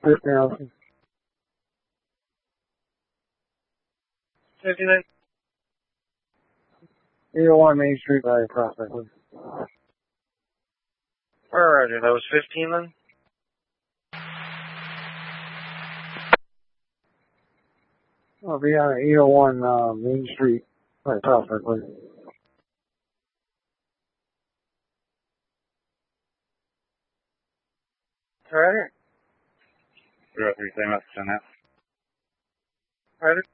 15,000. 59. 801 Main Street by Prospect. Roger, that was 15 then? I'll be on 801 Main Street by Prospect. Roger. 03, same message on that. Roger.